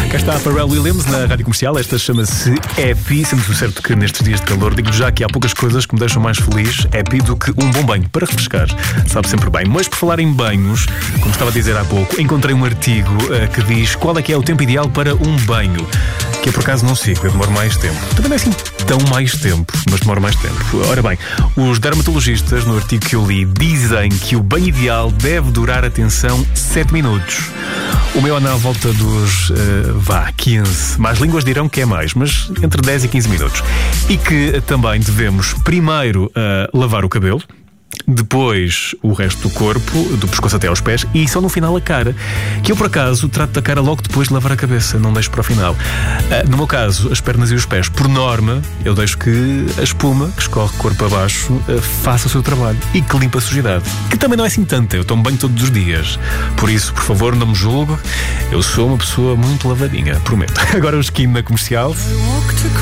Cá está a Pharrell Williams na Rádio Comercial. Esta chama-se Happy. Sendo certo que nestes dias de calor, digo já que há poucas coisas que me deixam mais feliz, happy, do que um bom banho para refrescar. Sabe sempre bem. Mas por falar em banhos, como estava a dizer há pouco, encontrei um artigo que diz qual é que é o tempo ideal para um banho. Que eu por acaso não sigo, eu demoro mais tempo. Também não é assim tão mais tempo, mas demoro mais tempo. Ora bem, os dermatologistas, no artigo que eu li, dizem que o banho ideal deve durar, atenção, 7 minutos. O meu anda à volta dos, 15. Mais línguas dirão que é mais, mas entre 10 e 15 minutos. E que também devemos primeiro lavar o cabelo, depois o resto do corpo, do pescoço até aos pés, e só no final a cara, que eu por acaso trato da cara logo depois de lavar a cabeça, não deixo para o final. No meu caso, as pernas e os pés, por norma, eu deixo que a espuma que escorre corpo abaixo faça o seu trabalho e que limpa a sujidade, que também não é assim tanta, eu tomo banho todos os dias, por isso, por favor, não me julgue, eu sou uma pessoa muito lavadinha, prometo. Agora o Skin na Comercial.